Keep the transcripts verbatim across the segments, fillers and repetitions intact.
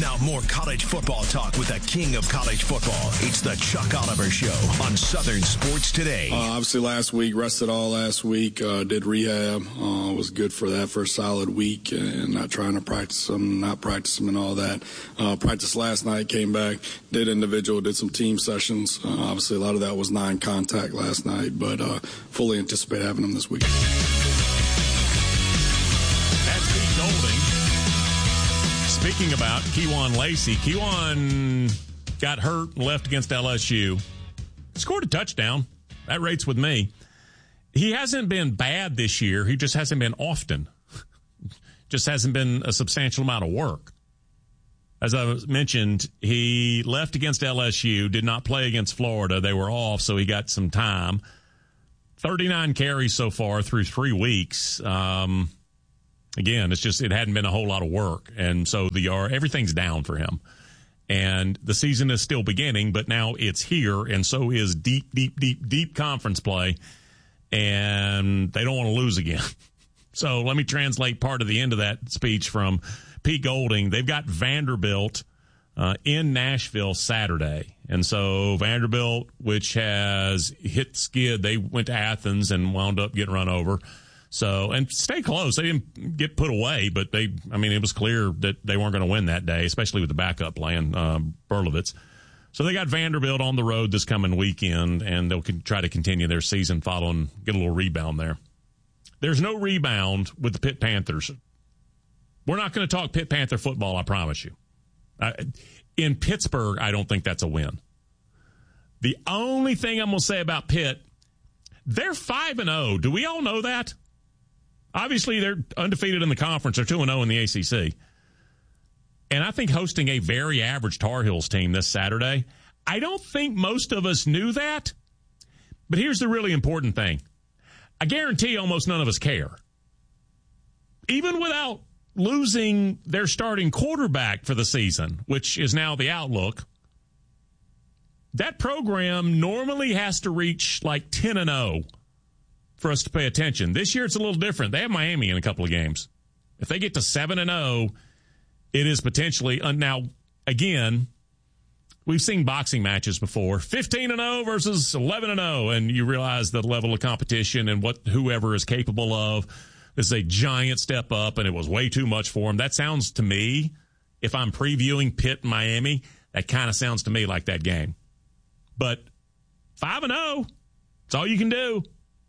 Now more college football talk with the king of college football. It's the Chuck Oliver Show on Southern Sports Today. Uh, obviously last week, rested all last week, uh, did rehab, uh, was good for that for a solid week, and not trying to practice them, not practice them and all that. Uh, practice last night, came back, did individual, did some team sessions. Uh, obviously a lot of that was non-contact last night, but uh, fully anticipate having them this week. That's Pete Golding. Speaking about Kewan Lacey, Kewan got hurt and left against L S U. Scored a touchdown. That rates with me. He hasn't been bad this year. He just hasn't been often. Just hasn't been a substantial amount of work. As I mentioned, he left against L S U, did not play against Florida. They were off, so he got some time. thirty-nine carries so far through three weeks. Um, again, it's just it hadn't been a whole lot of work, and so the everything's down for him. And the season is still beginning, but now it's here, and so is deep, deep, deep, deep conference play, and they don't want to lose again. So let me translate part of the end of that speech from Pete Golding. They've got Vanderbilt uh, in Nashville Saturday. And so Vanderbilt, which has hit skid, they went to Athens and wound up getting run over. So, and stay close. They didn't get put away, but they, I mean, it was clear that they weren't going to win that day, especially with the backup playing, um, Berlovitz. So they got Vanderbilt on the road this coming weekend, and they'll con- try to continue their season following, get a little rebound there. There's no rebound with the Pitt Panthers. We're not going to talk Pitt Panther football, I promise you. Uh, in Pittsburgh, I don't think that's a win. The only thing I'm going to say about Pitt, they're five and oh. Do we all know that? Obviously, they're undefeated in the conference. They're two and oh in the A C C. And I think hosting a very average Tar Heels team this Saturday, I don't think most of us knew that. But here's the really important thing. I guarantee almost none of us care. Even without losing their starting quarterback for the season, which is now the outlook, that program normally has to reach like ten and oh for us to pay attention. This year it's a little different. They have Miami in a couple of games. If they get to seven and oh, it is potentially, uh, now, again, we've seen boxing matches before, fifteen and oh versus eleven and oh, and you realize the level of competition and what whoever is capable of. This is a giant step up, and it was way too much for them. That sounds to me, if I'm previewing Pitt and Miami, that kind of sounds to me like that game. But five and oh, that's all you can do.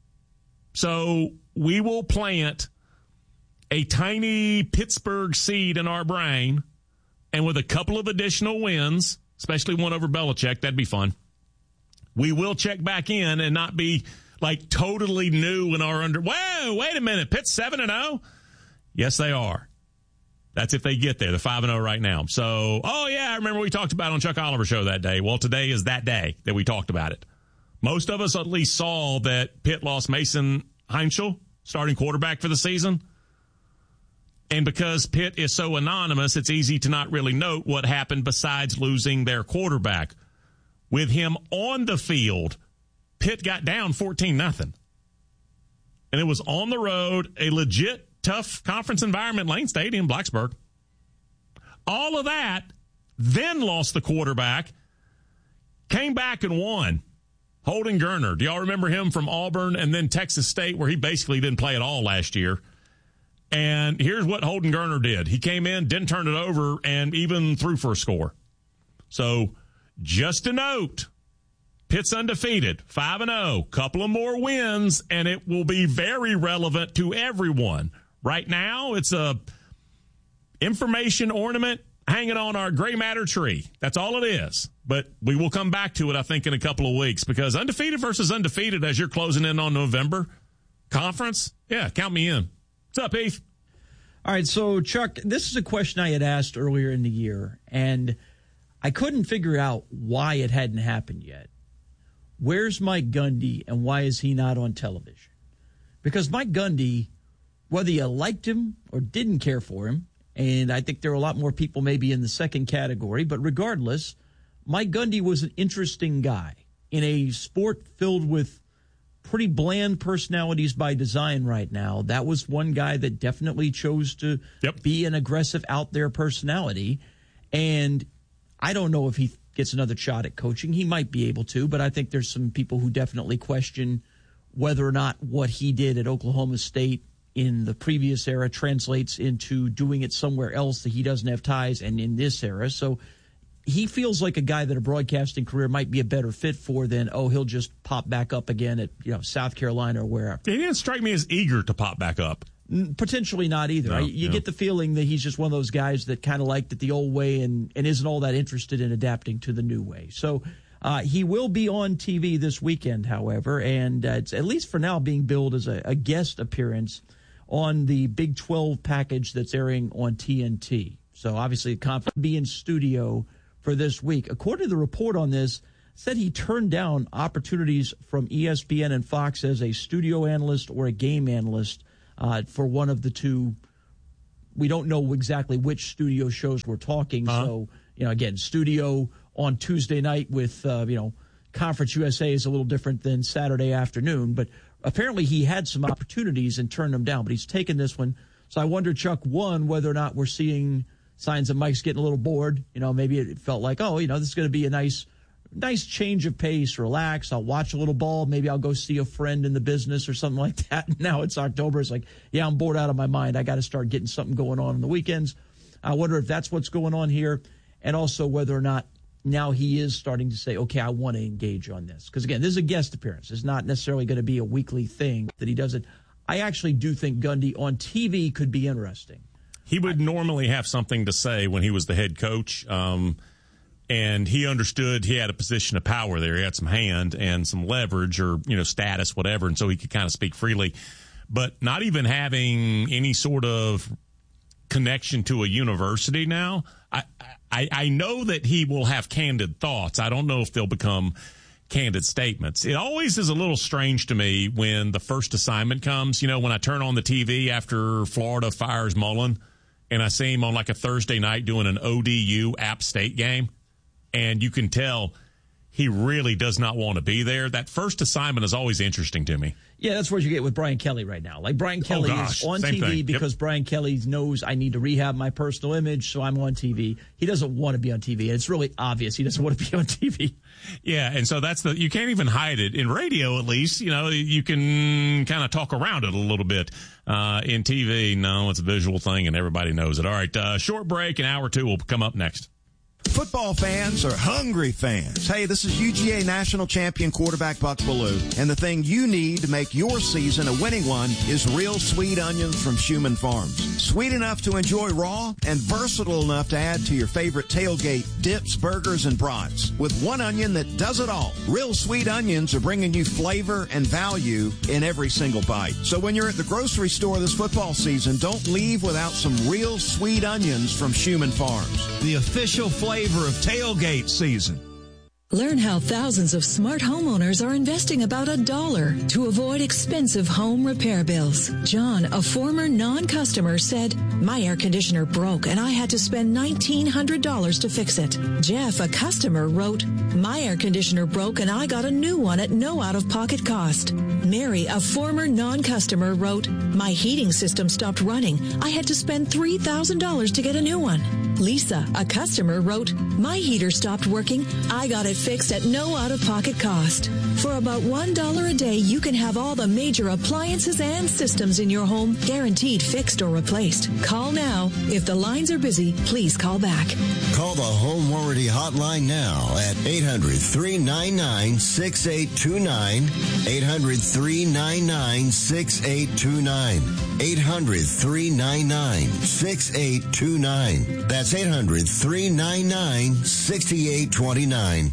So we will plant a tiny Pittsburgh seed in our brain, and with a couple of additional wins, especially one over Belichick, that'd be fun. We will check back in and not be like totally new in our under. Whoa, wait a minute. Pitt's seven and oh? Yes, they are. That's if they get there. They're five and oh right now. So, oh, yeah, I remember we talked about it on Chuck Oliver Show that day. Well, today is that day that we talked about it. Most of us at least saw that Pitt lost Mason Heinschel, starting quarterback for the season. And because Pitt is so anonymous, it's easy to not really note what happened besides losing their quarterback. With him on the field, Pitt got down fourteen nothing. And it was on the road, a legit tough conference environment, Lane Stadium, Blacksburg. All of that, then lost the quarterback, came back and won. Holden Geriner. Do y'all remember him from Auburn and then Texas State, where he basically didn't play at all last year? And here's what Holden Geriner did. He came in, didn't turn it over, and even threw for a score. So just a note, Pitt's undefeated, five and oh, couple of more wins, and it will be very relevant to everyone. Right now, it's a information ornament hanging on our gray matter tree. That's all it is. But we will come back to it, I think, in a couple of weeks, because undefeated versus undefeated as you're closing in on November conference, yeah, count me in. What's up, Heath? All right, so, Chuck, this is a question I had asked earlier in the year, and I couldn't figure out why it hadn't happened yet. Where's Mike Gundy, and why is he not on television? Because Mike Gundy, whether you liked him or didn't care for him, and I think there are a lot more people maybe in the second category, but regardless, Mike Gundy was an interesting guy in a sport filled with pretty bland personalities by design right now. That was one guy that definitely chose to yep. be an aggressive out there personality. And I don't know if he gets another shot at coaching. He might be able to, but I think there's some people who definitely question whether or not what he did at Oklahoma State in the previous era translates into doing it somewhere else that he doesn't have ties and in this era. So he feels like a guy that a broadcasting career might be a better fit for than, oh, he'll just pop back up again at, you know, South Carolina or wherever. He didn't strike me as eager to pop back up. Potentially not either. No, I, you no. get the feeling that he's just one of those guys that kind of liked it the old way and, and isn't all that interested in adapting to the new way. So uh, he will be on T V this weekend, however, and uh, it's at least for now being billed as a, a guest appearance on the Big twelve package that's airing on T N T. So obviously, confident be in studio for this week. According to the report on this, said he turned down opportunities from E S P N and Fox as a studio analyst or a game analyst uh, for one of the two. We don't know exactly which studio shows we're talking. Uh-huh. So, you know, again, studio on Tuesday night with, uh, you know, Conference U S A is a little different than Saturday afternoon. But apparently he had some opportunities and turned them down. But he's taken this one. So I wonder, Chuck, one, whether or not we're seeing signs that Mike's getting a little bored. You know, maybe it felt like, oh, you know, this is going to be a nice nice change of pace, relax. I'll watch a little ball. Maybe I'll go see a friend in the business or something like that. Now it's October. It's like, yeah, I'm bored out of my mind. I got to start getting something going on on the weekends. I wonder if that's what's going on here, and also whether or not now he is starting to say, okay, I want to engage on this. Because, again, this is a guest appearance. It's not necessarily going to be a weekly thing that he does it. I actually do think Gundy on T V could be interesting. He would normally have something to say when he was the head coach, um, and he understood he had a position of power there. He had some hand and some leverage or, you know, status, whatever, and so he could kind of speak freely. But not even having any sort of connection to a university now, I, I, I know that he will have candid thoughts. I don't know if they'll become candid statements. It always is a little strange to me when the first assignment comes. You know, when I turn on the T V after Florida fires Mullen and I see him on like a Thursday night doing an O D U App State game, and you can tell he really does not want to be there. That first assignment is always interesting to me. Yeah, that's what you get with Brian Kelly right now. Like, Brian Kelly oh gosh, is on T V thing. because yep. Brian Kelly knows I need to rehab my personal image, so I'm on T V. He doesn't want to be on T V. It's really obvious he doesn't want to be on T V. Yeah, and so that's the, you can't even hide it. In radio, at least, you know, you can kind of talk around it a little bit. Uh, in T V, no, it's a visual thing, and everybody knows it. All right, uh, short break, an hour or two will come up next. Football fans are hungry fans. Hey, this is U G A national champion quarterback Buck Bellew, and the thing you need to make your season a winning one is real sweet onions from Schumann Farms. Sweet enough to enjoy raw and versatile enough to add to your favorite tailgate dips, burgers, and brats. With one onion that does it all. Real sweet onions are bringing you flavor and value in every single bite. So when you're at the grocery store this football season, don't leave without some real sweet onions from Schumann Farms, the official flavor flavor of tailgate season. Learn how thousands of smart homeowners are investing about a dollar to avoid expensive home repair bills. John, a former non-customer, said, "My air conditioner broke and I had to spend nineteen hundred dollars to fix it." Jeff, a customer, wrote, "My air conditioner broke and I got a new one at no out-of-pocket cost." Mary, a former non-customer, wrote, "My heating system stopped running. I had to spend three thousand dollars to get a new one." Lisa, a customer, wrote, "My heater stopped working. I got it fixed at no out-of-pocket cost." For about one dollar a day, you can have all the major appliances and systems in your home guaranteed fixed or replaced. Call now. If the lines are busy, please call back. Call the Home Warranty Hotline now at eight hundred, three nine nine, six eight two nine, eight hundred, three nine nine, six eight two nine, eight hundred, three nine nine, six eight two nine. That's eight hundred, three nine nine, six eight two nine.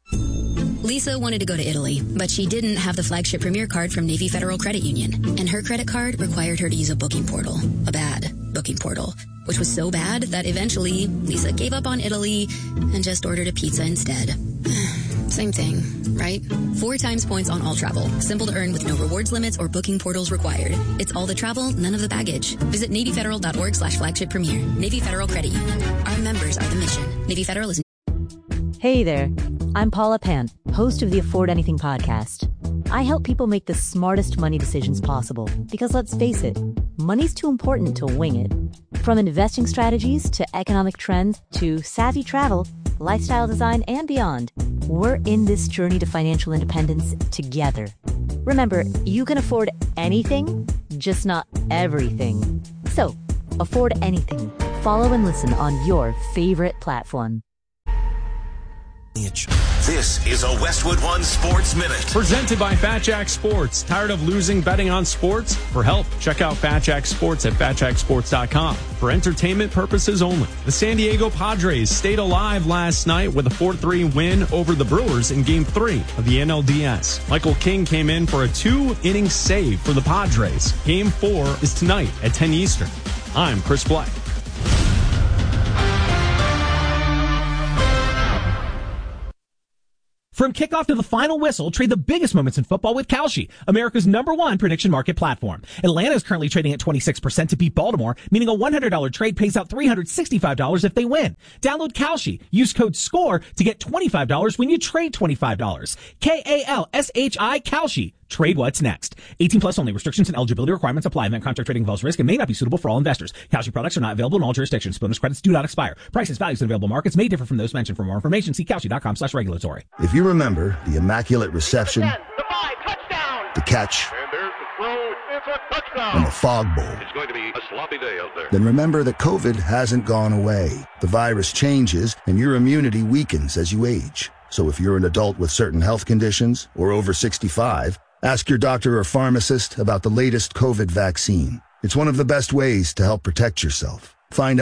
Lisa wanted to go to Italy, but she didn't have the flagship Premier card from Navy Federal Credit Union, and her credit card required her to use a booking portal, a bad booking portal, which was so bad that eventually Lisa gave up on Italy and just ordered a pizza instead. Same thing, right? Four times points on all travel. Simple to earn with no rewards limits or booking portals required. It's all the travel, none of the baggage. Visit NavyFederal.org slash flagship premier. Navy Federal Credit Union. Our members are the mission. Navy Federal is... Hey there. I'm Paula Pant, host of the Afford Anything podcast. I help people make the smartest money decisions possible because, let's face it, money's too important to wing it. From investing strategies to economic trends to savvy travel, lifestyle design, and beyond, we're in this journey to financial independence together. Remember, you can afford anything, just not everything. So, afford anything. Follow and listen on your favorite platform. This is a Westwood One Sports Minute. Presented by Fat Jack Sports. Tired of losing betting on sports? For help, check out Fat Jack Sports at fat jack sports dot com. For entertainment purposes only. The San Diego Padres stayed alive last night with a four three win over the Brewers in Game three of the N L D S. Michael King came in for a two-inning save for the Padres. Game four is tonight at ten Eastern. I'm Chris Black. From kickoff to the final whistle, trade the biggest moments in football with Kalshi, America's number one prediction market platform. Atlanta is currently trading at twenty-six percent to beat Baltimore, meaning a one hundred dollars trade pays out three hundred sixty-five dollars if they win. Download Kalshi. Use code SCORE to get twenty-five dollars when you trade twenty-five dollars. K A L S H I Kalshi. Trade what's next. eighteen plus only. Restrictions and eligibility requirements apply. Event contract trading involves risk and may not be suitable for all investors. Kalshi products are not available in all jurisdictions. Bonus credits do not expire. Prices, values, and available markets may differ from those mentioned. For more information, see kalshi dot com slash regulatory. If you remember the immaculate reception, ten, the five, touchdown. the catch, And there's the throw. It's a touchdown. and the fog bowl, It's going to be a sloppy day out there. then remember that COVID hasn't gone away. The virus changes, and your immunity weakens as you age. So if you're an adult with certain health conditions or over sixty-five, ask your doctor or pharmacist about the latest COVID vaccine. It's one of the best ways to help protect yourself. Find out